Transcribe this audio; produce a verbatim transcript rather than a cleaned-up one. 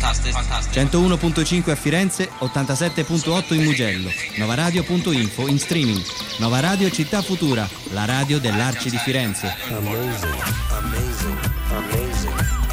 centouno virgola cinque a Firenze, ottantasette virgola otto in Mugello, novaradio punto info in streaming. Nova Radio Città Futura, la radio dell'Arci di Firenze. Amazing, amazing, amazing.